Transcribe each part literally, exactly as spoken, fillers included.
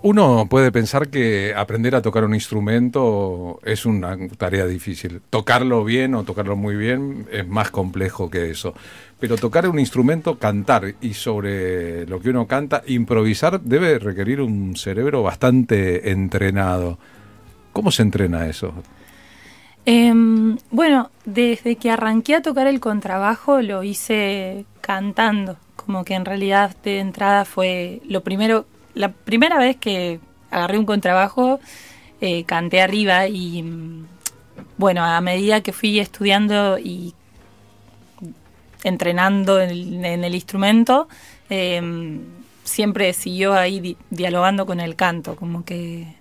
Uno puede pensar que aprender a tocar un instrumento es una tarea difícil. Tocarlo bien o tocarlo muy bien es más complejo que eso. Pero tocar un instrumento, cantar y sobre lo que uno canta, improvisar, debe requerir un cerebro bastante entrenado. ¿Cómo se entrena eso? Eh, bueno, desde que arranqué a tocar el contrabajo lo hice cantando. Como que en realidad de entrada fue lo primero... La primera vez que agarré un contrabajo, eh, canté arriba y, bueno, a medida que fui estudiando y entrenando en el, en el instrumento, eh, siempre siguió ahí di- dialogando con el canto, como que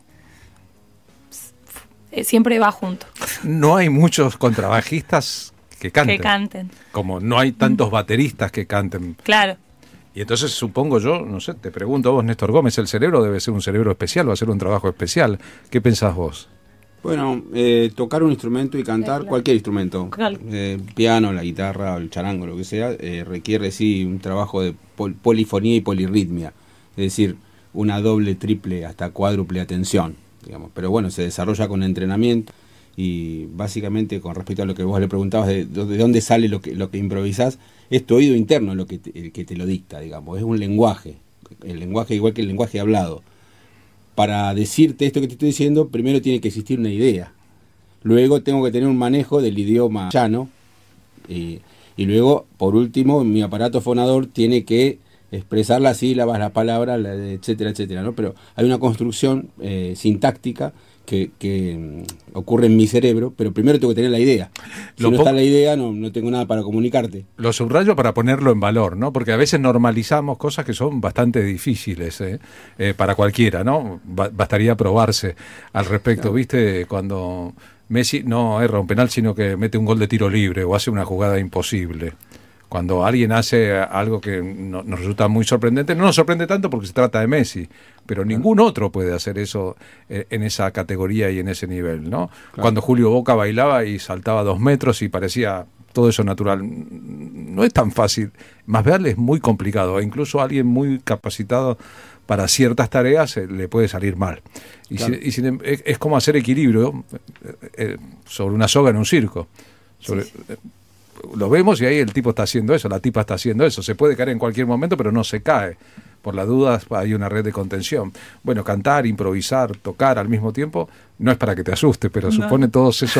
eh, siempre va junto. No hay muchos contrabajistas que canten. Que canten. Como no hay tantos bateristas que canten. Claro. Y entonces supongo yo, no sé, te pregunto a vos, Néstor Gómez, el cerebro debe ser un cerebro especial, va a ser un trabajo especial. ¿Qué pensás vos? Bueno, eh, tocar un instrumento y cantar, Claro. cualquier instrumento, Claro. eh, piano, la guitarra, el charango, lo que sea, eh, requiere sí un trabajo de pol- polifonía y polirritmia, es decir, una doble, triple, hasta cuádruple atención, digamos. Pero bueno, se desarrolla con entrenamiento y básicamente con respecto a lo que vos le preguntabas de, de dónde sale lo que lo que improvisás, es tu oído interno lo que te, el que te lo dicta, digamos, es un lenguaje, el lenguaje igual que el lenguaje hablado. Para decirte esto que te estoy diciendo, primero tiene que existir una idea. Luego tengo que tener un manejo del idioma llano. Y, y luego, por último, mi aparato fonador tiene que expresar las sílabas, las palabras, la, etcétera, etcétera, ¿no? Pero hay una construcción eh, sintáctica que, que mm, ocurre en mi cerebro, pero primero tengo que tener la idea. Si Lo no po- está la idea, no, no tengo nada para comunicarte. Lo subrayo para ponerlo en valor, ¿no? Porque a veces normalizamos cosas que son bastante difíciles, ¿eh? Eh, para cualquiera, ¿no? Ba- bastaría probarse al respecto, Claro. ¿viste? Cuando Messi no erra un penal, sino que mete un gol de tiro libre o hace una jugada imposible. Cuando alguien hace algo que no- nos resulta muy sorprendente, no nos sorprende tanto porque se trata de Messi, pero ningún otro puede hacer eso eh, en esa categoría y en ese nivel, ¿no? Cuando Julio Boca bailaba y saltaba dos metros y parecía todo eso natural, no es tan fácil. Más bien es muy complicado, e incluso a alguien muy capacitado para ciertas tareas eh, le puede salir mal. Y, Claro. si- y sin em- es, es como hacer equilibrio eh, eh, sobre una soga en un circo. Sobre, Sí, sí. eh, Lo vemos y ahí el tipo está haciendo eso, la tipa está haciendo eso. Se puede caer en cualquier momento, pero no se cae. Por las dudas hay una red de contención. Bueno, cantar, improvisar, tocar al mismo tiempo, no es para que te asustes, pero No. supone todos esos